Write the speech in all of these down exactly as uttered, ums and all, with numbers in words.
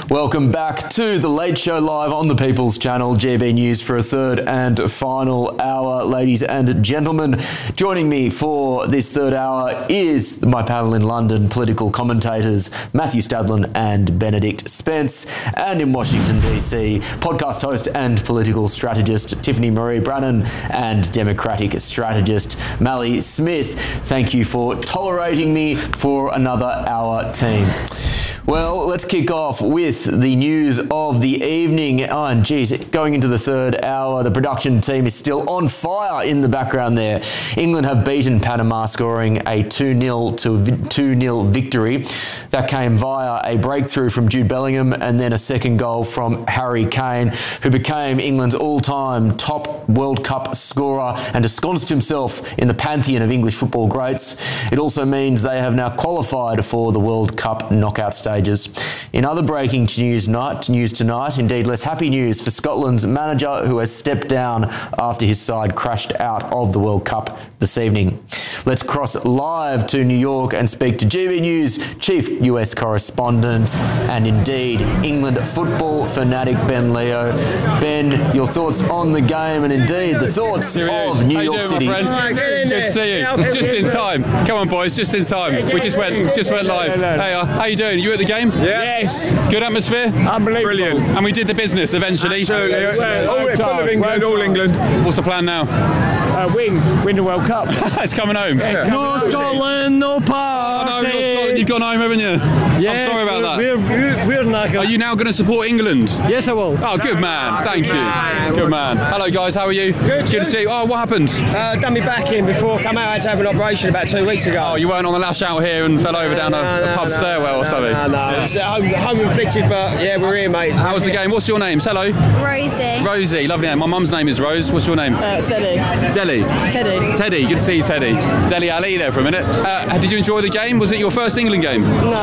Welcome back to The Late Show live on the People's Channel, G B News for a third and final hour. Ladies and gentlemen, joining me for this third hour is my panel in London, political commentators Matthew Stadlin and Benedict Spence, and in Washington D C, podcast host and political strategist Tiffany Marie Brannan and Democratic strategist Mally Smith. Thank you for tolerating me for another hour, team. Well, let's kick off with the news of the evening. Oh, and geez, going into the third hour, the production team is still on fire in the background there. England have beaten Panama, scoring a two nil to two nil victory. That came via a breakthrough from Jude Bellingham and then a second goal from Harry Kane, who became England's all-time top World Cup scorer and ensconced himself in the pantheon of English football greats. It also means they have now qualified for the World Cup knockout stage. In other breaking news, night, news tonight, indeed less happy news for Scotland's manager, who has stepped down after his side crashed out of the World Cup this evening. Let's cross live to New York and speak to G B News chief U S correspondent and indeed England football fanatic Ben Leo. Ben, your thoughts on the game and indeed the thoughts of New York City. How you doing, my friend? Good to see you. Just in time. Come on, boys, just in time. We just went, just went live. Hey, uh, how you doing? You at the game? Yeah. Yes. Good atmosphere? Unbelievable. Brilliant. And we did the business eventually. Absolutely. Well, all, full of England, all England. What's the plan now? Uh, win, win the World Cup. It's coming home. Yeah. No Scotland, no party. Oh, no, you're Scotland. You've gone home, haven't you? Yes, I'm sorry about that. We're, we're, we're not Are you now going to support England? Yes, I will. Oh, good man. Thank you. Good man. Hello, guys. How are you? Good. Good to see you. Oh, what happened? Uh, done me back in before. Come out. I had to have an operation about two weeks ago. Oh, you weren't on the lash out here and fell over down no, a, no, a pub no, stairwell no, or something? No, no, Yeah. It's uh, home, home inflicted, but yeah, we're here, mate. How was the game? What's your name? Hello. Rosie. Rosie. Lovely name. My mum's name is Rose. What's your name? Uh, Teddy. Deli. Teddy. Teddy. Good to see you, Teddy. Deli Ali there for a minute. Uh, did you enjoy the game? Was it your first England game?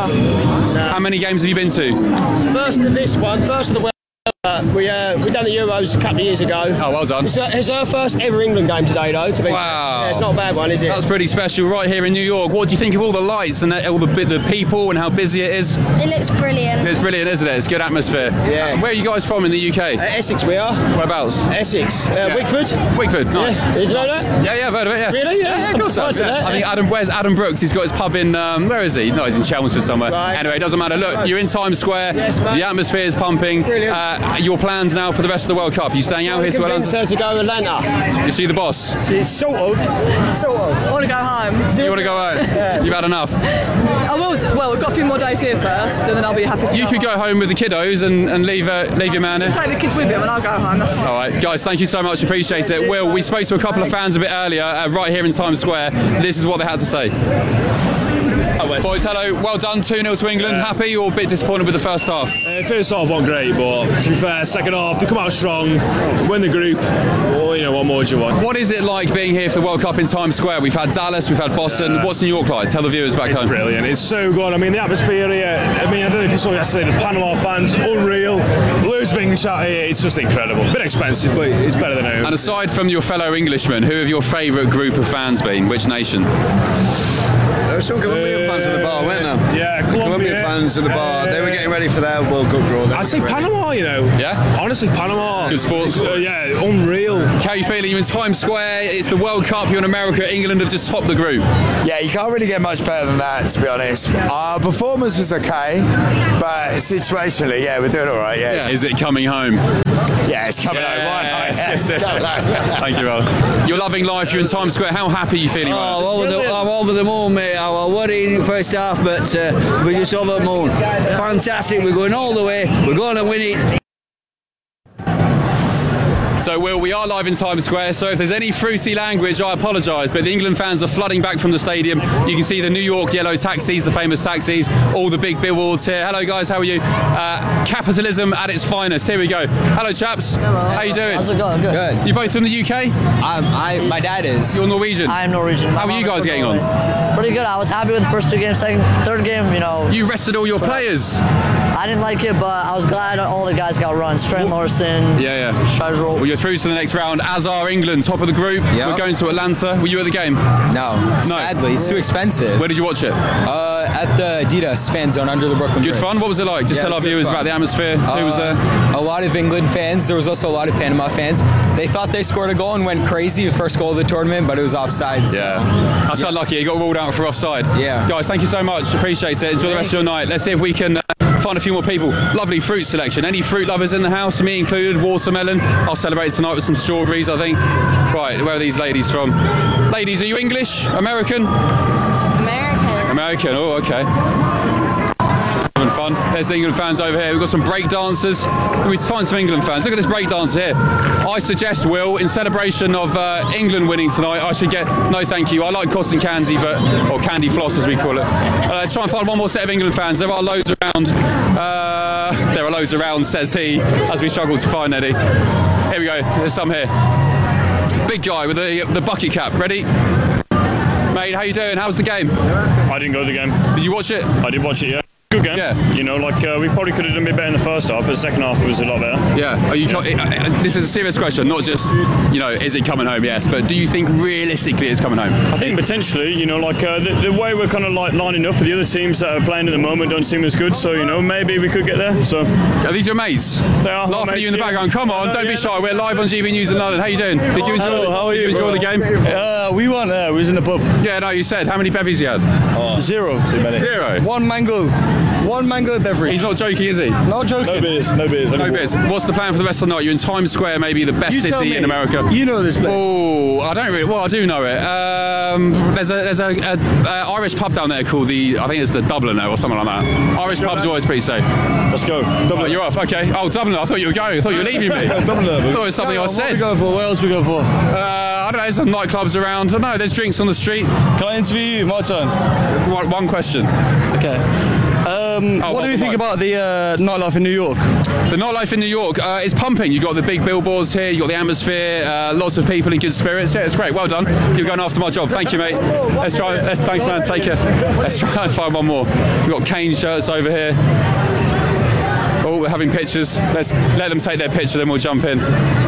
No. How many games have you been to? First of this one, first of the World Cup. We uh, we done the Euros a couple of years ago. Oh, well done. It's, uh, it's our first ever England game today, though. To be Wow. yeah, it's not a bad one, is it? That's pretty special right here in New York. What do you think of all the lights and all the the people and how busy it is? It looks brilliant. It's brilliant, isn't it? It's good atmosphere. Yeah. Where are you guys from in the U K? Uh, Essex, we are. Whereabouts? Essex, uh, Yeah. Wickford. Wickford. Nice. Yeah. Did you know that? Yeah, yeah, I've heard of it. Yeah. Really? Yeah. Yeah, I'm of course. I have, surprised at yeah. that. I think Adam. Where's Adam Brooks? He's got his pub in. Um, where is he? No, he's in Chelmsford somewhere. Right. Anyway, it doesn't matter. Look, you're in Times Square. Yes, mate. The atmosphere is pumping. Brilliant. Uh, your plans now for the rest of the World Cup? You staying out here to Convince Atlanta? her to go to Atlanta. You see the boss? It's sort of. Sort of. I want to go home. You want to go home? Yeah. You've had enough. I will. Well, we've got a few more days here first, and then I'll be happy to You go could home. go home with the kiddos and, and leave uh, leave your man here. Take the kids with him, and I'll go home. That's fine. All right, guys, thank you so much. Appreciate it. Will, we spoke to a couple of fans a bit earlier, uh, right here in Times Square. This is what they had to say. Boys, hello. Well done. two nil to England. Yeah. Happy or a bit disappointed with the first half? Uh, first half wasn't great, but to be fair, second half they come out strong, win the group. Well, you know, what more do you want? What is it like being here for the World Cup in Times Square? We've had Dallas, we've had Boston. Yeah. What's New York like? Tell the viewers back It's home. brilliant. It's so good. I mean, the atmosphere here. I mean, I don't know if you saw yesterday. The Panama fans, unreal. Loads of English out here. It's just incredible. A bit expensive, but it's better than home. And aside from your fellow Englishmen, who have your favourite group of fans been? Which nation? There were some Colombian Uh, fans in the bar, weren't there? Yeah, Colombia. Colombian fans in the bar. Uh, They were getting ready for their World Cup draw. They were I'd say getting ready. Panama. You know. Yeah? Honestly, Panama. Good sports. Uh, yeah, unreal. How are you feeling? You're in Times Square, it's the World Cup, you're in America, England have just topped the group. Yeah, you can't really get much better than that, to be honest. Our performance was okay, but situationally, yeah, we're doing all right. Yeah, Yeah. Is it coming home? it's, yeah, it's coming Yeah, home. Why not? yes, Yeah, yes. it's coming home. Thank you, Will. You're loving life, you're in Times Square, how happy are you feeling right now? Oh, over the, I'm over the moon, mate. I was worried in the first half, but uh, we're just over the moon. Fantastic. We're going all the way. We're going to win it. So, Will, we are live in Times Square, so if there's any fruity language, I apologise, but the England fans are flooding back from the stadium. You can see the New York yellow taxis, the famous taxis, all the big billboards here. Hello, guys, how are you? Uh, capitalism at its finest. Here we go. Hello, chaps. Hello. How you doing? How's it going? Good. Good. You both from the U K? I'm, I, my dad is. You're Norwegian? I'm Norwegian. How are you guys getting on? Pretty good. I was happy with the first two games. Second, third game, you know. You rested all your players? I didn't like it, but I was glad all the guys got runs. Trent Larson, Yeah, yeah. Shazrol. Well, you're through to the next round, as are England, top of the group. Yep. We're going to Atlanta. Were you at the game? No, No. sadly, it's too expensive. Where did you watch it? Uh, at the Adidas fan zone under the Brooklyn Good Bridge. fun? What was it like? Just Yeah, tell our it was good viewers fun. about the atmosphere. Who was there? Uh, a lot of England fans. There was also a lot of Panama fans. They thought they scored a goal and went crazy. It was first goal of the tournament, but it was offside. So. Yeah. That's Yeah. unlucky. You got ruled out for offside. Yeah. Guys, thank you so much. Appreciate it. Enjoy the rest of your night. Let's see if we can uh, find a few more people. Lovely fruit selection. Any fruit lovers in the house? Me included. Watermelon. I'll celebrate tonight with some strawberries, I think. Right, where are these ladies from? Ladies, are you English? American? American. American. Oh, okay. Having fun. There's the England fans over here. We've got some break dancers. We find some England fans. Look at this break dancer here. I suggest, Will, in celebration of uh, England winning tonight, I should get no thank you. I like cotton candy, but or candy floss as we call it. Uh, let's try and find one more set of England fans. There are loads around. Uh, there are loads around, says he, as we struggle to find any. Here we go. There's some here. Big guy with the the bucket cap. Ready? Mate, how you doing? How was the game? I didn't go to the game. Did you watch it? I did watch it, yeah. Good game. Yeah. You know, like uh, we probably could have done a bit better in the first half, but the second half was a lot better. Yeah. Are you? Uh, this is a serious question, not just, you know, is it coming home? Yes, but do you think realistically it's coming home? I think potentially, you know, like uh, the, the way we're kind of like lining up with the other teams that are playing at the moment don't seem as good. So you know, maybe we could get there. So. Are these your mates? They are. Laughing at you in the yeah. background. Come on, Uh, don't yeah, be shy. We're live on G B News in London. How you doing? Did you enjoy? Hello, how are did you, you enjoy bro? the game? Uh, we won. Uh, we was in the pub. Yeah, no, you said. How many bevies you had? Oh. Zero. Zero. One mango. One mango beverage. He's not joking, is he? No joking. No beers, no beers. No beers. What's the plan for the rest of the night? You're in Times Square, maybe the best You tell city me. in America. You know this place. Oh, I don't really. Well, I do know it. Um, there's a there's a, a, a Irish pub down there called the I think it's the Dubliner or something like that. Irish pubs are always pretty safe. Let's go. Oh, you're off. Okay. Oh, Dubliner. I thought you were going. I thought you were leaving me. Dubliner. I thought it was something I What said. we go for? What else we go for? Uh, I don't know. There's some nightclubs around. I don't know. There's drinks on the street. Can I interview you? My turn. One, one question. Okay. Um, Oh, what do what- you think what? about the uh, nightlife in New York? The nightlife in New York uh, is pumping. You've got the big billboards here, you've got the atmosphere, uh, lots of people in good spirits. Yeah, it's great. Well done. You're going after my job. Thank you, mate. Let's try. Let's, thanks, man. Take care. Let's try and find one more. We've got Kane shirts over here. Oh, we're having pictures. Let's let them take their picture, then we'll jump in.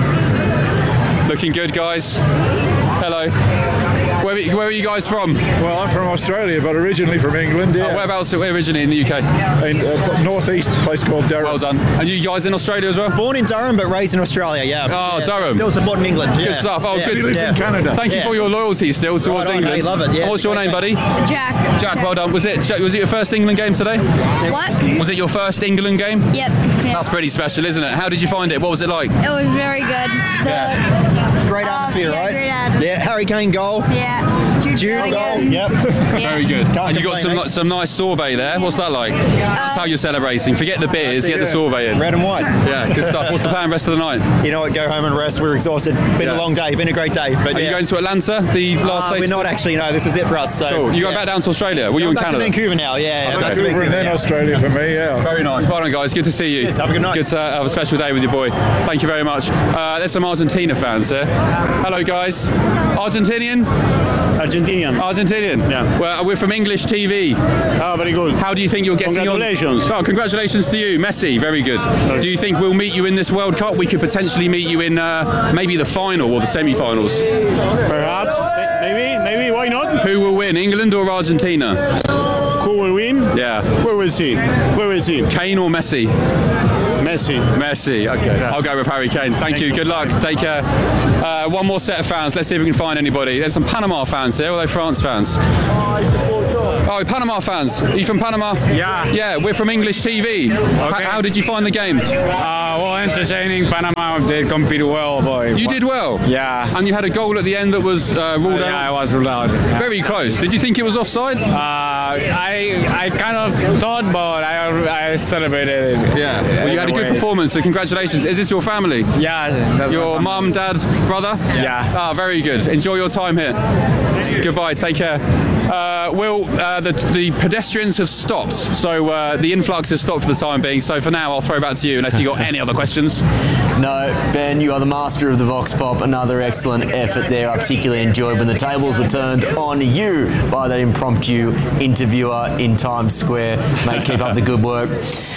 Looking good, guys. Hello. Where, where are you guys from? Well, I'm from Australia, but originally from England. Yeah. Oh, whereabouts originally in the U K? In uh, northeast, a place called Durham. Well done. And you guys in Australia as well? Born in Durham, but raised in Australia. Yeah. Oh, yeah. Durham. Still supporting England. Yeah. Good stuff. Oh, yeah. good. He lives Yeah. in Canada. Thank you Yeah. for your loyalty still towards Right on, England. mate. Love it, yeah. What's your name, buddy? Jack. Jack, well done. Was it was it your first England game today? What? Was it your first England game? Yep. Yeah. That's pretty special, isn't it? How did you find it? What was it like? It was very good. The, Great uh, atmosphere, yeah, right? Great atmosphere. Yeah. Harry Kane goal. Yeah. Jude Jude Bellingham. goal. Yep. Yeah. Very good. Can't and you got complain, some mate. ni- some nice sorbet there. What's that like? That's how you're celebrating. Forget the beers, get the sorbet in. Red and white. Yeah, good stuff. What's the plan rest of the night? You know what? Go home and rest. We're exhausted. Been Yeah. a long day. Been a great day. But Are yeah. you going to Atlanta? The last Uh, place? we're not actually. No, this is it for us. So. Cool. You yeah. going back down to Australia? Were you I'm in back Canada? to Vancouver now. Yeah. yeah Okay. Back to Vancouver Vancouver. and then yeah. Australia for me, yeah. Very nice. Well done, guys. Good to see you. Cheers. Have a good night. Good to have a special day with your boy. Thank you very much. Uh, there's some Argentina fans here. Hello, guys. Argentinian? Argentinian. Argentinian? Yeah. Well, we're from English T V. Oh, very good. How do you think you're getting Congratulations. on? Oh, congratulations to you. Messi, very good. Do you think we'll meet you in this World Cup? We could potentially meet you in uh, maybe the final or the semi-finals. Perhaps. Maybe. Maybe. Why not? Who will win, England or Argentina? Who will win? Yeah. We will see. We will see. Kane or Messi? Messi. Messi, okay. I'll go with Harry Kane. Thank, Thank you. you, good luck, take care. Uh, one more set of fans, let's see if we can find anybody. There's some Panama fans here, or are they France fans? Oh, Panama fans. Are you from Panama? Yeah. Yeah, we're from English T V. Okay. H- how did you find the game? Uh, well, entertaining. Panama did compete well, boy. You did well? Yeah. And you had a goal at the end that was uh, ruled uh, out? Yeah, I was ruled out. Yeah. Very close. Did you think it was offside? Uh, I I kind of thought, but I I celebrated it. Yeah. Well, you had a good performance, so congratulations. Is this your family? Yeah. That's your mum, dad, brother? Yeah. Ah, very good. Enjoy your time here. Goodbye. Take care. Uh, Will, uh, the, the pedestrians have stopped, so uh, the influx has stopped for the time being. So for now, I'll throw back to you, unless you got any other questions. No, Ben, you are the master of the Vox Pop. Another excellent effort there. I particularly enjoyed when the tables were turned on you by that impromptu interviewer in Times Square. Mate, keep up the good work.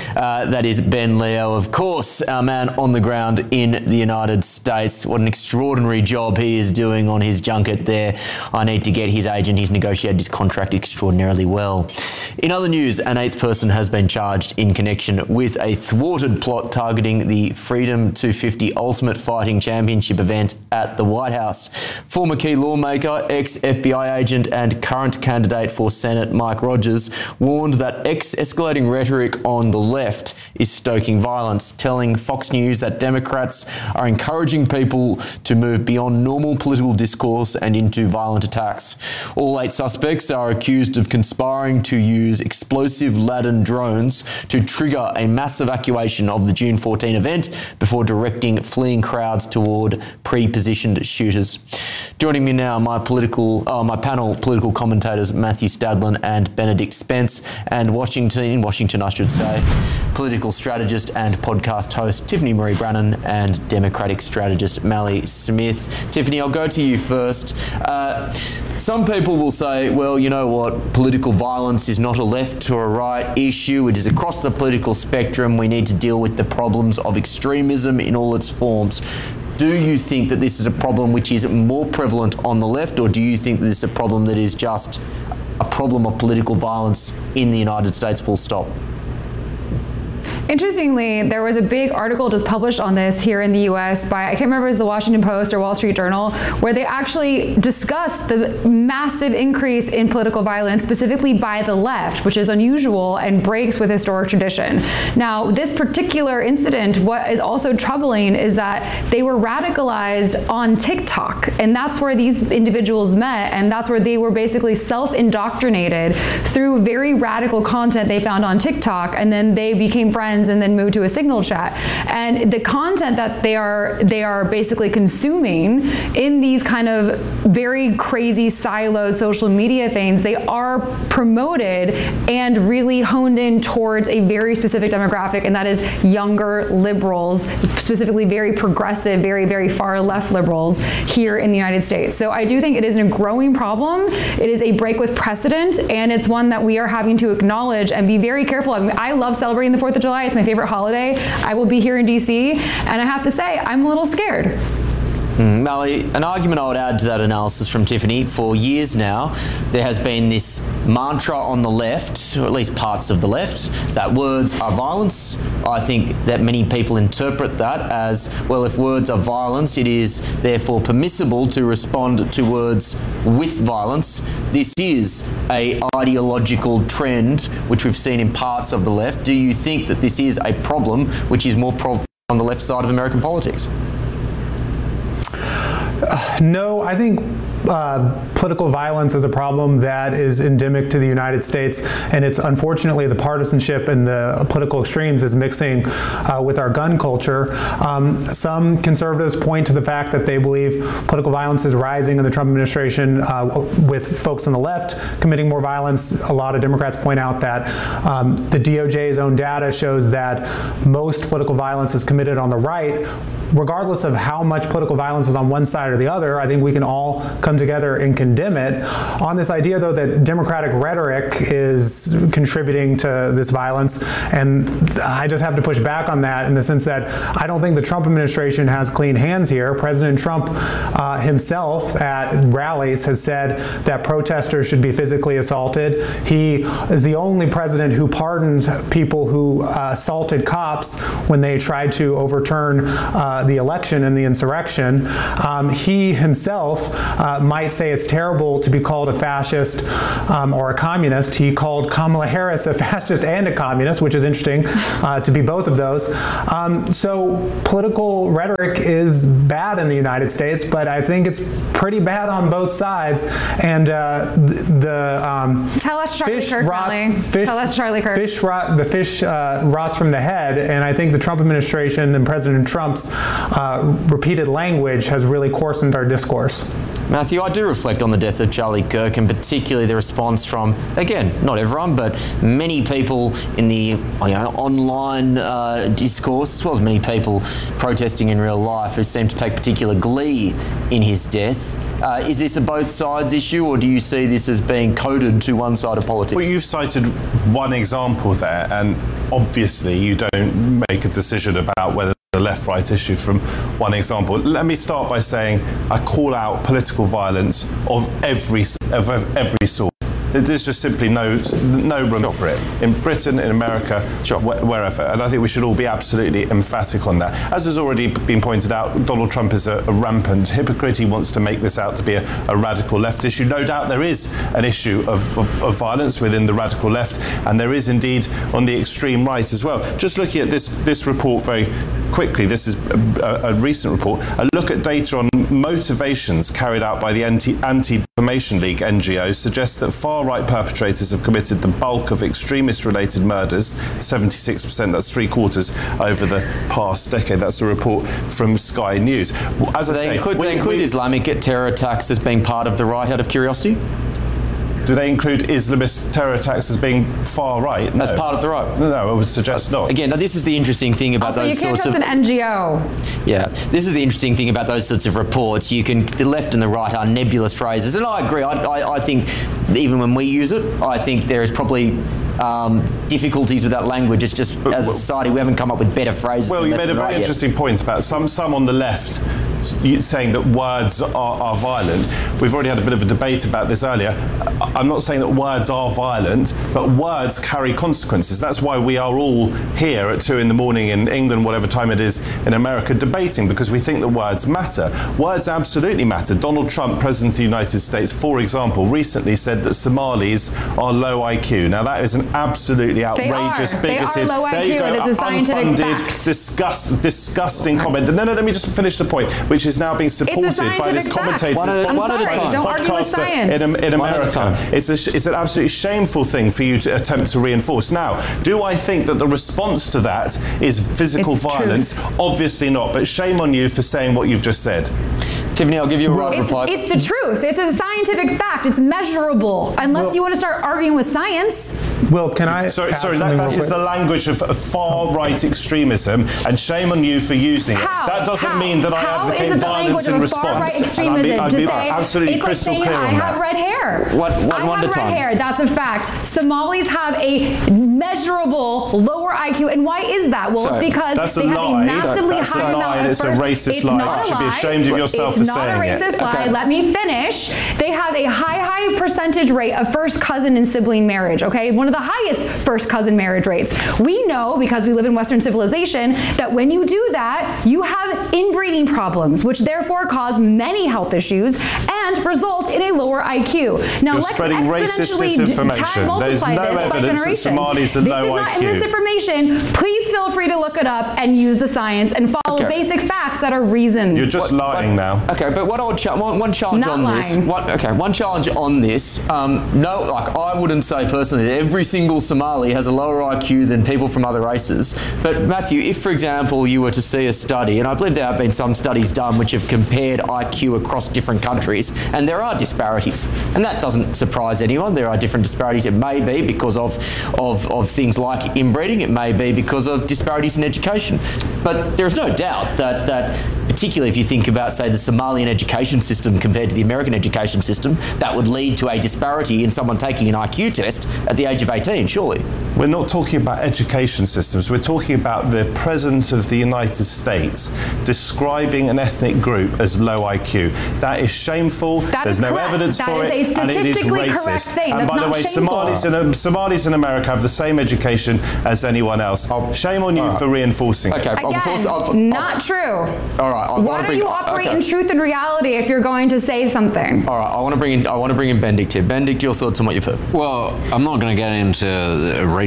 Uh, that is Ben Leo, of course, our man on the ground in the United States. What an extraordinary job he is doing on his junket there. I need to get his agent. He's negotiated his contract extraordinarily well. In other news, an eighth person has been charged in connection with a thwarted plot targeting the Freedom two fifty Ultimate Fighting Championship event at the White House. Former key lawmaker, ex-F B I agent and current candidate for Senate Mike Rogers warned that ex-escalating rhetoric on the left is stoking violence, telling Fox News that Democrats are encouraging people to move beyond normal political discourse and into violent attacks. All eight suspects are accused of conspiring to use explosive-laden drones to trigger a mass evacuation of the June fourteenth event before directing fleeing crowds toward pre-positioned shooters. Joining me now, my political, uh, my panel political commentators Matthew Stadlin and Benedict Spence, and Washington, in Washington I should say, political strategist and podcast host Tiffany Marie Brannan and Democratic strategist Mally Smith. Tiffany, I'll go to you first. Uh, some people will say, well, you know what, political violence is not a left or a right issue. It is across the political spectrum. We need to deal with the problems of extremism in all its forms. Do you think that this is a problem which is more prevalent on the left, or do you think that this is a problem that is just a problem of political violence in the United States, full stop? Interestingly, there was a big article just published on this here in the U S by, I can't remember if it was the Washington Post or Wall Street Journal, where they actually discussed the massive increase in political violence, specifically by the left, which is unusual and breaks with historic tradition. Now, this particular incident, what is also troubling is that they were radicalized on TikTok, and that's where these individuals met, and that's where they were basically self-indoctrinated through very radical content they found on TikTok, and then they became friends and then move to a Signal chat. And the content that they are they are basically consuming in these kind of very crazy siloed social media things, they are promoted and really honed in towards a very specific demographic, and that is younger liberals, specifically very progressive, very, very far left liberals here in the United States. So I do think it is a growing problem. It is a break with precedent, and it's one that we are having to acknowledge and be very careful. I mean, I love celebrating the fourth of July. It's my favorite holiday. I will be here in D C, and I have to say, I'm a little scared. Mm, Mally, an argument I would add to that analysis from Tiffany, for years now, there has been this mantra on the left, or at least parts of the left, that words are violence. I think that many people interpret that as, well, if words are violence, it is therefore permissible to respond to words with violence. This is a ideological trend which we've seen in parts of the left. Do you think that this is a problem which is more prevalent on the left side of American politics? Uh, no, I think uh, political violence is a problem that is endemic to the United States, and it's unfortunately the partisanship and the political extremes is mixing uh, with our gun culture. Um, some conservatives point to the fact that they believe political violence is rising in the Trump administration uh, with folks on the left committing more violence. A lot of Democrats point out that um, the D O J's own data shows that most political violence is committed on the right. Regardless of how much political violence is on one side or the other, I think we can all come together and condemn it. On this idea, though, that Democratic rhetoric is contributing to this violence, and I just have to push back on that in the sense that I don't think the Trump administration has clean hands here. President Trump uh, himself at rallies has said that protesters should be physically assaulted. He is the only president who pardons people who uh, assaulted cops when they tried to overturn uh, the election and the insurrection. Um, he himself uh, might say it's terrible to be called a fascist um, or a communist. He called Kamala Harris a fascist and a communist, which is interesting uh, to be both of those. Um, so political rhetoric is bad in the United States, but I think it's pretty bad on both sides. And uh, the, the um, tell us Charlie fish Kirk, rots, fish, tell us Charlie Kirk. Fish rot, the fish uh, rots from the head, and I think the Trump administration and President Trump's Uh, repeated language has really coarsened our discourse. Matthew Matthew, I do reflect on the death of Charlie Kirk, and particularly the response from, again, not everyone, but many people in the you know, online uh, discourse, as well as many people protesting in real life, who seem to take particular glee in his death. Uh, is this a both sides issue, or do you see this as being coded to one side of politics? Well, you've cited one example there, and obviously you don't make a decision about whether the left-right issue from one example. Let me start by saying I call out political violence of every of every sort. There's just simply no no room sure. for it in Britain, in America, sure. wh- wherever. And I think we should all be absolutely emphatic on that. As has already been pointed out, Donald Trump is a, a rampant hypocrite. He wants to make this out to be a, a radical left issue. No doubt there is an issue of, of, of violence within the radical left, and there is indeed on the extreme right as well. Just looking at this this report very quickly, this is a, a recent report, a look at data on motivations carried out by the Anti- Anti-Defamation League N G O suggests that far-right perpetrators have committed the bulk of extremist-related murders, seventy-six percent, that's three quarters, over the past decade. That's a report from Sky News. As I they say, include, we, they include we, Islamic terror attacks as being part of the right, out of curiosity? Do they include Islamist terror attacks as being far right? No. As part of the right? No, no, I would suggest not. Again, now this is the interesting thing about also, those you can't sorts trust of... an N G O. Yeah, this is the interesting thing about those sorts of reports. You can, the left and the right are nebulous phrases, and I agree. I, I, I think even when we use it, I think there is probably um, difficulties with that language. It's just, as a society, we haven't come up with better phrases. Well, you made a very interesting point about some, some on the left saying that words are, are violent. We've already had a bit of a debate about this earlier. I'm not saying that words are violent, but words carry consequences. That's why we are all here at two in the morning in England, whatever time it is in America, debating, because we think that words matter. Words absolutely matter. Donald Trump, President of the United States, for example, recently said that Somalis are low I Q. Now, that is an absolutely outrageous, they are. bigoted, They are low there I Q, you go, and it's a scientific unfunded, fact. disgust, disgusting comment. No, no, let me just finish the point, which is now being supported by this commentator, one at, one at a time. Don't argue with science. in, in America. It's, a, it's an absolutely shameful thing for you to attempt to reinforce. Now, do I think that the response to that is physical it's violence? Truth. Obviously not, but shame on you for saying what you've just said. Tiffany, I'll give you a right it's, reply. It's the truth. This is a scientific fact. It's measurable. Unless well, you want to start arguing with science. Well, can I? Sorry, sorry that, that is the language of, of far-right extremism, and shame on you for using it. How? That doesn't How? mean that How I advocate violence in response. And I'm, be, I'm to be say, absolutely it's crystal like saying, clear I on have that. red hair. What, what, I one have at a red time. hair. That's a fact. Somalis have a measurable lower I Q, and why is that? Well, So, it's because that's a they have lie. a massively That's a high lie, amount and of it's a first- racist it's lie. not You a should be lie. ashamed of yourself it's for saying it. It's not a racist lie. Okay. Let me finish. They have a high, high percentage rate of first cousin and sibling marriage, okay? One of the highest first cousin marriage rates. We know, because we live in Western civilization, that when you do that, you have inbreeding problems, which therefore cause many health issues and result in a lower I Q. Now, You're let's spreading racist exponentially disinformation. There's multiply no this by evidence that generations. Somalis are this low is I not Q. misinformation. Please feel free to look it up and use the science and follow Okay. basic facts that are reasoned. You're just What- lying now. Okay, but what I would cha- one, one challenge Not on this. lying. One, okay, one challenge on this. Um, no, like I wouldn't say personally that every single Somali has a lower I Q than people from other races. But Matthew, if for example you were to see a study, and I believe there have been some studies done which have compared I Q across different countries, and there are disparities, and that doesn't surprise anyone. There are different disparities. It may be because of of, of things like inbreeding. It may be because of disparities in education. But there is no doubt that that. Particularly if you think about, say, the Somalian education system compared to the American education system, that would lead to a disparity in someone taking an I Q test at the age of eighteen, surely. We're not talking about education systems. We're talking about the President of the United States describing an ethnic group as low I Q. That is shameful. That There's is no correct. evidence That for is it, a and it is statistically correct racist. thing. And That's by the not way, shameful. Somalis in, Somalis in America have the same education as anyone else. Shame on you right. for reinforcing Okay, it. I'll Again, pause- I'll- I'll- not true. All right. I Why wanna don't bring, you operate okay. in truth and reality if you're going to say something? All right. I want to bring in. I want to bring in Benedict here. Benedict, your thoughts on what you've heard? Well, I'm not going to get into racial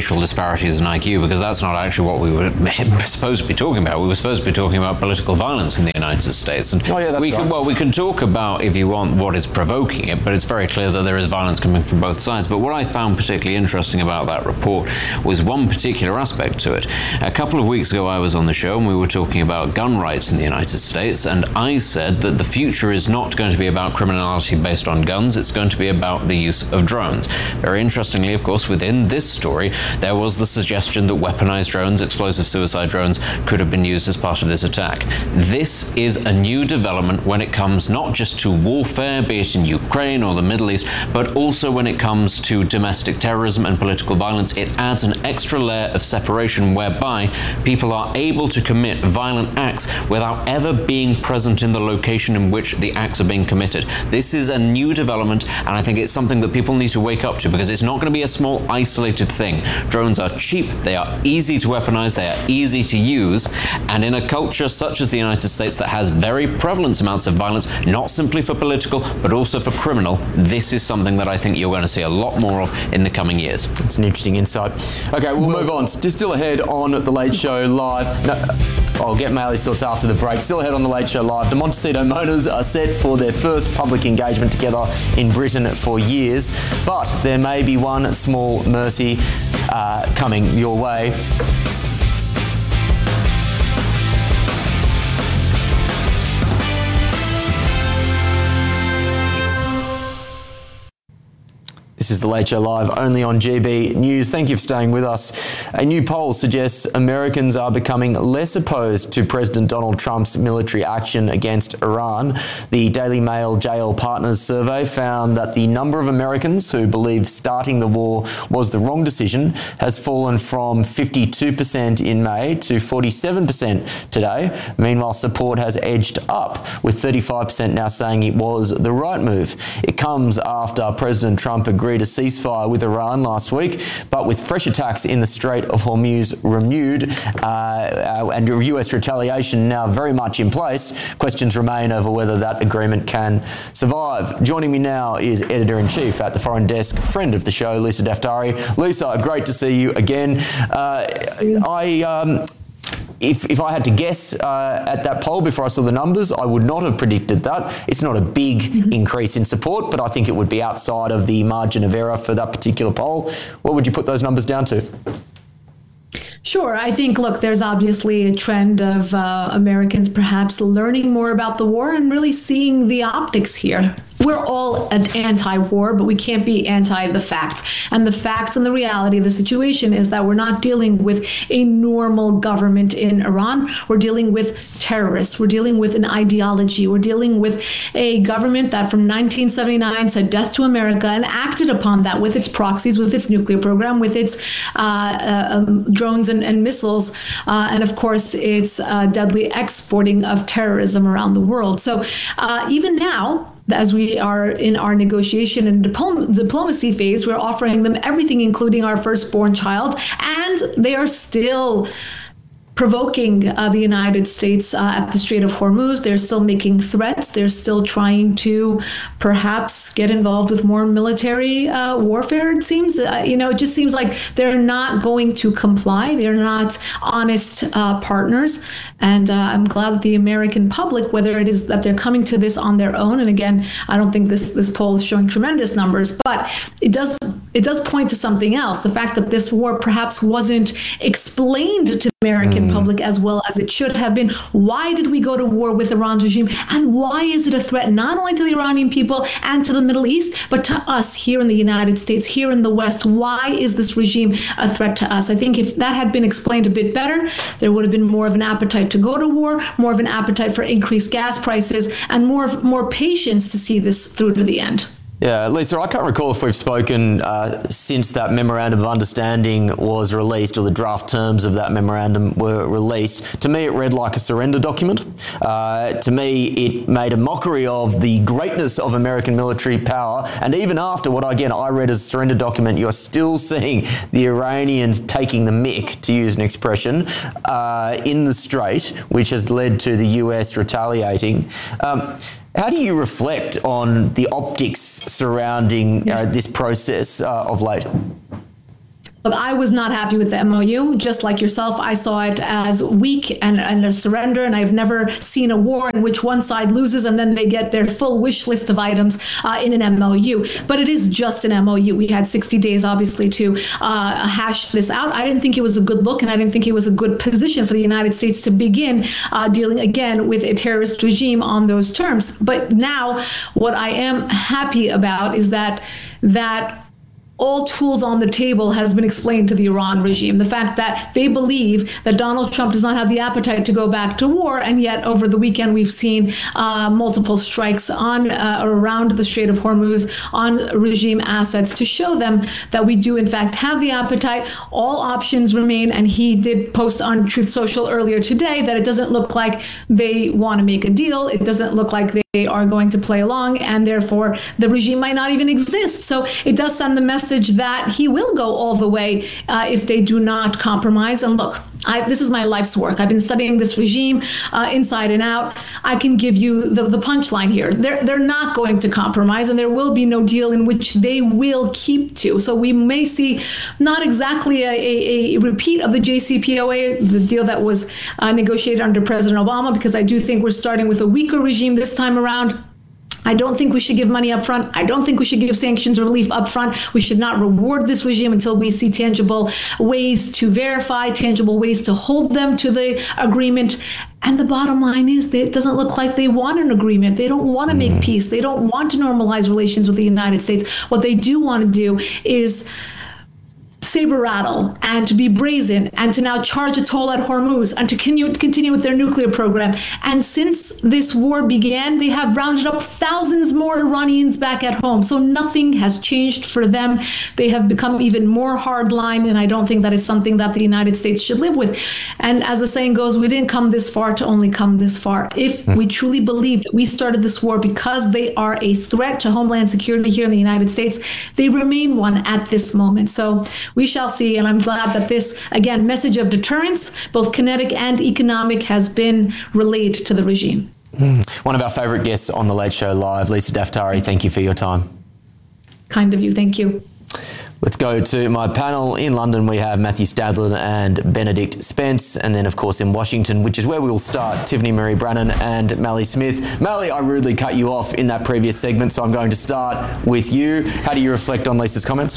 racial disparities in I Q, because that's not actually what we were supposed to be talking about. We were supposed to be talking about political violence in the United States. And oh, yeah, that's we right. can, well, we can talk about, if you want, what is provoking it, but it's very clear that there is violence coming from both sides. But what I found particularly interesting about that report was one particular aspect to it. A couple of weeks ago, I was on the show and we were talking about gun rights in the United States, and I said that the future is not going to be about criminality based on guns, it's going to be about the use of drones. Very interestingly, of course, within this story, there was the suggestion that weaponized drones, explosive suicide drones, could have been used as part of this attack. This is a new development when it comes not just to warfare, be it in Ukraine or the Middle East, but also when it comes to domestic terrorism and political violence. It adds an extra layer of separation whereby people are able to commit violent acts without ever being present in the location in which the acts are being committed. This is a new development, and I think it's something that people need to wake up to, because it's not going to be a small isolated thing. Drones are cheap, they are easy to weaponize, they are easy to use, and in a culture such as the United States that has very prevalent amounts of violence, not simply for political, but also for criminal, this is something that I think you're going to see a lot more of in the coming years. It's an interesting insight. Okay, we'll move on. Just still ahead on The Late Show Live. No, I'll get Maley's thoughts after the break. Still ahead on The Late Show Live. The Montecito Motors are set for their first public engagement together in Britain for years, but there may be one small mercy uh, coming your way. This is The Late Show Live, only on G B News. Thank you for staying with us. A new poll suggests Americans are becoming less opposed to President Donald Trump's military action against Iran. The Daily Mail J L Partners survey found that the number of Americans who believe starting the war was the wrong decision has fallen from fifty-two percent in May to forty-seven percent today. Meanwhile, support has edged up, with thirty-five percent now saying it was the right move. It comes after President Trump agreed a ceasefire with Iran last week, but with fresh attacks in the Strait of Hormuz renewed uh, and U S retaliation now very much in place, questions remain over whether that agreement can survive. Joining me now is Editor-in-Chief at the Foreign Desk, friend of the show, Lisa Daftari. Lisa, great to see you again. Uh, I... Um, If, if I had to guess uh, at that poll before I saw the numbers, I would not have predicted that. It's not a big mm-hmm. increase in support, but I think it would be outside of the margin of error for that particular poll. What would you put those numbers down to? Sure. I think, look, there's obviously a trend of uh, Americans perhaps learning more about the war and really seeing the optics here. We're all anti-war, but we can't be anti the facts. And the facts and the reality of the situation is that we're not dealing with a normal government in Iran. We're dealing with terrorists. We're dealing with an ideology. We're dealing with a government that from nineteen seventy-nine said death to America and acted upon that with its proxies, with its nuclear program, with its uh, uh, um, drones and, and missiles, uh, and of course, its uh, deadly exporting of terrorism around the world. So uh, even now, as we are in our negotiation and diplom- diplomacy phase, we're offering them everything, including our firstborn child, and they are still provoking uh, the United States uh, at the Strait of Hormuz. They're still making threats. They're still trying to perhaps get involved with more military uh, warfare, it seems. Uh, you know, it just seems like they're not going to comply. They're not honest uh, partners. And uh, I'm glad that the American public, whether it is that they're coming to this on their own, and again, I don't think this, this poll is showing tremendous numbers, but it does it does point to something else. The fact that this war perhaps wasn't explained to the American mm. public as well as it should have been. Why did we go to war with Iran's regime? And why is it a threat not only to the Iranian people and to the Middle East, but to us here in the United States, here in the West? Why is this regime a threat to us? I think if that had been explained a bit better, there would have been more of an appetite to go to war, more of an appetite for increased gas prices, and more, more patience to see this through to the end. Yeah, Lisa, I can't recall if we've spoken uh, since that memorandum of understanding was released, or the draft terms of that memorandum were released. To me, it read like a surrender document. Uh, to me, it made a mockery of the greatness of American military power. And even after what, again, I read as a surrender document, you're still seeing the Iranians taking the mick, to use an expression, uh, in the Strait, which has led to the U S retaliating. Um, How do you reflect on the optics surrounding uh, this process uh, of late? Look, I was not happy with the M O U. Just like yourself, I saw it as weak and, and a surrender, and I've never seen a war in which one side loses and then they get their full wish list of items uh, in an M O U. But it is just an M O U. We had sixty days, obviously, to uh, hash this out. I didn't think it was a good look, and I didn't think it was a good position for the United States to begin uh, dealing again with a terrorist regime on those terms. But now, what I am happy about is that that all tools on the table has been explained to the Iran regime. The fact that they believe that Donald Trump does not have the appetite to go back to war, and yet over the weekend we've seen uh, multiple strikes on uh, or around the Strait of Hormuz on regime assets to show them that we do in fact have the appetite. All options remain, and he did post on Truth Social earlier today that it doesn't look like they want to make a deal. It doesn't look like they are going to play along, and therefore the regime might not even exist. So it does send the message that he will go all the way uh, if they do not compromise. And look, I, this is my life's work. I've been studying this regime uh, inside and out. I can give you the, the punchline here. They're, they're not going to compromise, and there will be no deal in which they will keep to. So we may see not exactly a, a, a repeat of the J C P O A, the deal that was uh, negotiated under President Obama, because I do think we're starting with a weaker regime this time around. I don't think we should give money up front. I don't think we should give sanctions relief up front. We should not reward this regime until we see tangible ways to verify, tangible ways to hold them to the agreement. And the bottom line is that it doesn't look like they want an agreement. They don't want to make peace. They don't want to normalize relations with the United States. What they do want to do is saber rattle and to be brazen and to now charge a toll at Hormuz and to continue, continue with their nuclear program. And since this war began, they have rounded up thousands more Iranians back at home. So nothing has changed for them. They have become even more hardline, and I don't think that is something that the United States should live with. And as the saying goes, we didn't come this far to only come this far. If we truly believe that we started this war because they are a threat to homeland security here in the United States, they remain one at this moment. So we shall see, and I'm glad that this, again, message of deterrence, both kinetic and economic, has been relayed to the regime. Mm. One of our favourite guests on The Late Show Live, Lisa Daftari, thank you for your time. Kind of you, thank you. Let's go to my panel. In London, we have Matthew Stadler and Benedict Spence. And then, of course, in Washington, which is where we will start, Tiffany Marie Brannan and Mally Smith. Mally, I rudely cut you off in that previous segment, so I'm going to start with you. How do you reflect on Lisa's comments?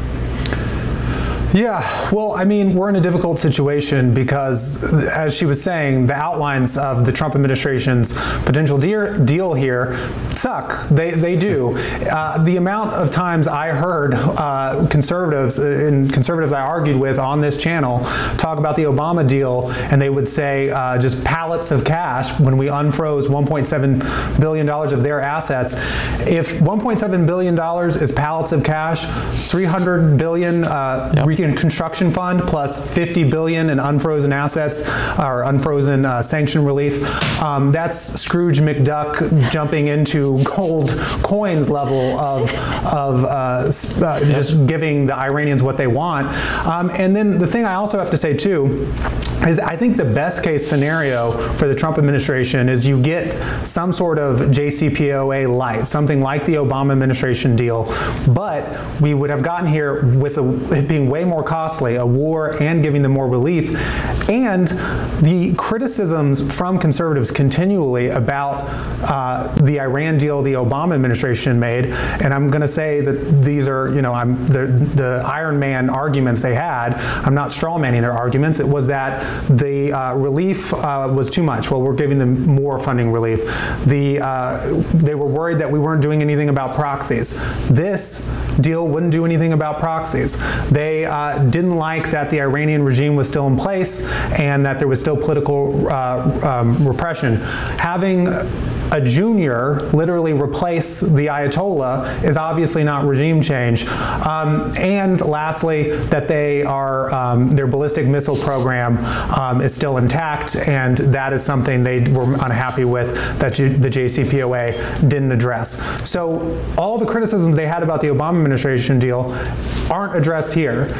Yeah, well, I mean, we're in a difficult situation because, as she was saying, the outlines of the Trump administration's potential de- deal here suck. They they do. Uh, the amount of times I heard uh, conservatives, uh, and conservatives I argued with on this channel, talk about the Obama deal, and they would say uh, just pallets of cash when we unfroze one point seven billion dollars of their assets. If one point seven billion dollars is pallets of cash, three hundred billion dollars uh, yep. Reconstruction Fund plus fifty billion dollars in unfrozen assets or unfrozen uh, sanction relief. Um, that's Scrooge McDuck jumping into gold coins level of of uh, uh, just giving the Iranians what they want. Um, and then the thing I also have to say too is I think the best case scenario for the Trump administration is you get some sort of J C P O A light, something like the Obama administration deal, but we would have gotten here with a, it being way more costly, a war and giving them more relief. And the criticisms from conservatives continually about uh, the Iran deal the Obama administration made, and I'm going to say that these are, you know, I'm the, the Iron Man arguments they had. I'm not strawmanning their arguments. It was that the uh, relief uh, was too much. Well, we're giving them more funding relief. The uh, they were worried that we weren't doing anything about proxies. This deal wouldn't do anything about proxies. They uh, didn't like that the Iranian regime was still in place and that there was still political uh, um, repression. Having a junior literally replace the Ayatollah is obviously not regime change. Um, and lastly, that they are um, their ballistic missile program um, is still intact, and that is something they were unhappy with that the J C P O A didn't address. So all the criticisms they had about the Obama administration deal aren't addressed here.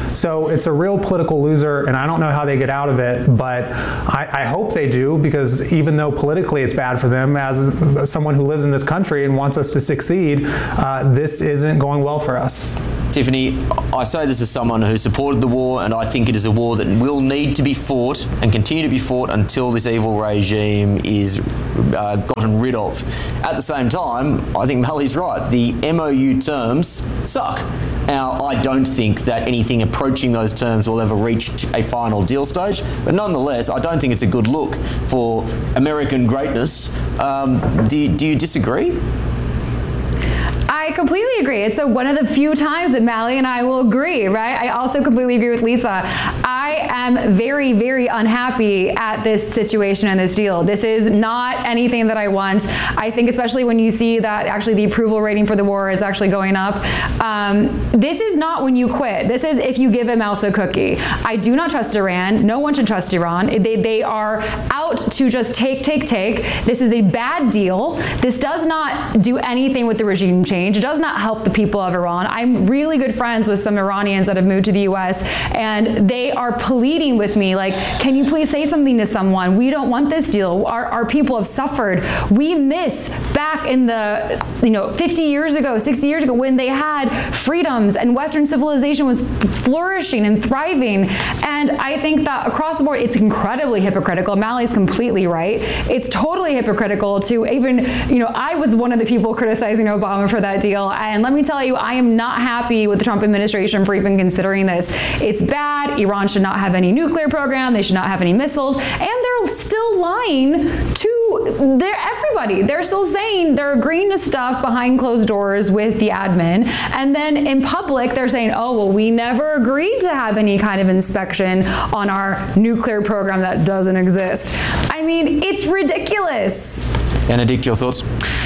So it's a real political loser, and I don't know how they get out of it, but I, I hope they do, because even though politically it's bad for them, as someone who lives in this country and wants us to succeed, uh, this isn't going well for us. Tiffany, I say this as someone who supported the war, and I think it is a war that will need to be fought and continue to be fought until this evil regime is uh, gotten rid of. At the same time, I think Mally's right. The M O U terms suck. Now, I don't think that anything approaching those terms will ever reach a final deal stage, but nonetheless, I don't think it's a good look for American greatness. Um, do, do you disagree? I completely agree. It's a, one of the few times that Mally and I will agree, right? I also completely agree with Lisa. I am very, very unhappy at this situation and this deal. This is not anything that I want. I think especially when you see that actually the approval rating for the war is actually going up. Um, this is not when you quit. This is if you give a mouse a cookie. I do not trust Iran. No one should trust Iran. They, they are out to just take, take, take. This is a bad deal. This does not do anything with the regime change. It does not help the people of Iran. I'm really good friends with some Iranians that have moved to the U S, and they are pleading with me, like, can you please say something to someone? We don't want this deal. Our, our people have suffered. We miss back in the, you know, fifty years ago, sixty years ago, when they had freedoms and Western civilization was flourishing and thriving. And I think that across the board, it's incredibly hypocritical. Mally's completely right. It's totally hypocritical to even, you know, I was one of the people criticizing Obama for that deal. And let me tell you, I am not happy with the Trump administration for even considering this. It's bad. Iran should not have any nuclear program. They should not have any missiles. And they're still lying to their everybody. They're still saying they're agreeing to stuff behind closed doors with the admin. And then in public, they're saying, oh, well, we never agreed to have any kind of inspection on our nuclear program that doesn't exist. I mean, it's ridiculous. Benedict, your thoughts?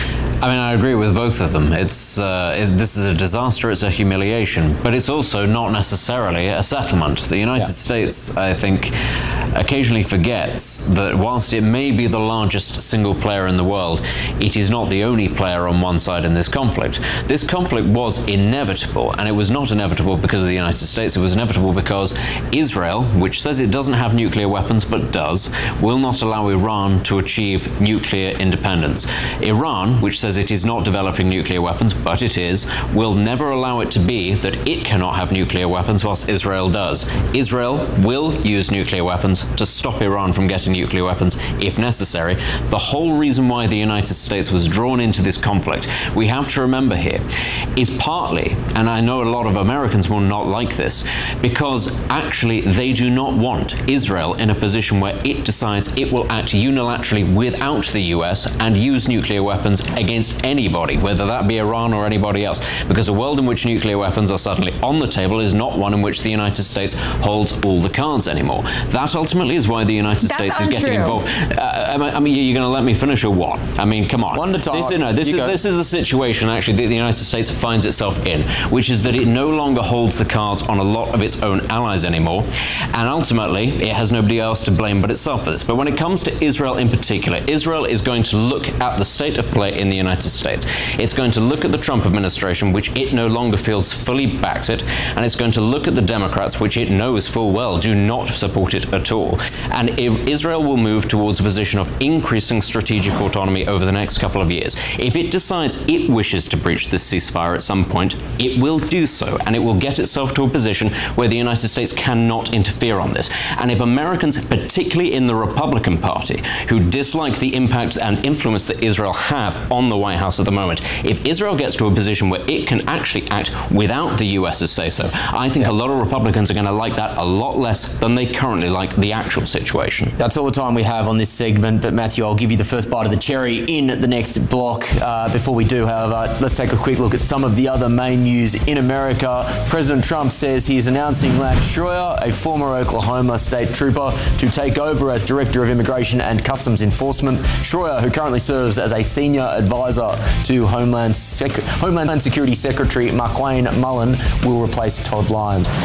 I mean, I agree with both of them. It's, uh, it's this is a disaster, it's a humiliation, but it's also not necessarily a settlement. The United yeah. States, I think, occasionally forgets that whilst it may be the largest single player in the world, it is not the only player on one side in this conflict. This conflict was inevitable, and it was not inevitable because of the United States. It was inevitable because Israel, which says it doesn't have nuclear weapons but does, will not allow Iran to achieve nuclear independence. Iran, which says it is not developing nuclear weapons, but it is, will never allow it to be that it cannot have nuclear weapons whilst Israel does. Israel will use nuclear weapons to stop Iran from getting nuclear weapons if necessary. The whole reason why the United States was drawn into this conflict, we have to remember here, is partly, and I know a lot of Americans will not like this, because actually they do not want Israel in a position where it decides it will act unilaterally without the U S and use nuclear weapons against anybody, whether that be Iran or anybody else, because a world in which nuclear weapons are suddenly on the table is not one in which the United States holds all the cards anymore. That ultimately is why the United That's States untrue. is getting involved. Uh, I mean, you're going to let me finish or what? I mean, come on. One to time. This, you know, this is go. this is the situation actually that the United States finds itself in, which is that it no longer holds the cards on a lot of its own allies anymore, and ultimately it has nobody else to blame but itself for this. But when it comes to Israel in particular, Israel is going to look at the state of play in the United States. It's going to look at the Trump administration, which it no longer feels fully backs it, and it's going to look at the Democrats, which it knows full well do not support it at all. And if Israel will move towards a position of increasing strategic autonomy over the next couple of years. If it decides it wishes to breach this ceasefire at some point, it will do so, and it will get itself to a position where the United States cannot interfere on this. And if Americans, particularly in the Republican Party, who dislike the impact and influence that Israel have on the White House at the moment, if Israel gets to a position where it can actually act without the U S's say-so, I think yeah. a lot of Republicans are going to like that a lot less than they currently like the actual situation. That's all the time we have on this segment, but Matthew, I'll give you the first bite of the cherry in the next block. Uh, before we do, however, let's take a quick look at some of the other main news in America. President Trump says he is announcing Lance Schroyer, a former Oklahoma state trooper, to take over as Director of Immigration and Customs Enforcement. Schroyer, who currently serves as a senior advisor to Homeland, Sec- Homeland Security Secretary Markwayne Mullen, will replace Todd Lyons.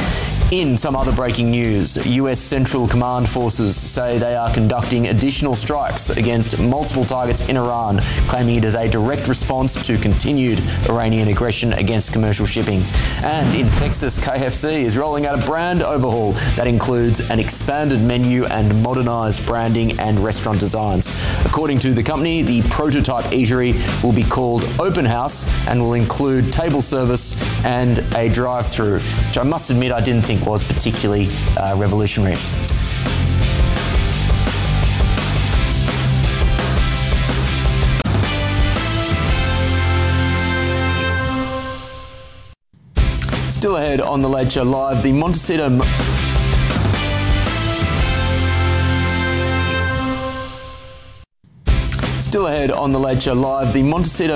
In some other breaking news, U S Central Command forces say they are conducting additional strikes against multiple targets in Iran, claiming it is a direct response to continued Iranian aggression against commercial shipping. And in Texas, K F C is rolling out a brand overhaul that includes an expanded menu and modernized branding and restaurant designs. According to the company, the prototype eatery will be called Open House and will include table service and a drive-through, which I must admit I didn't think was particularly uh, revolutionary. Still ahead on The Late Show Live, the Montecito... Still ahead on The Late Show Live, the Montecito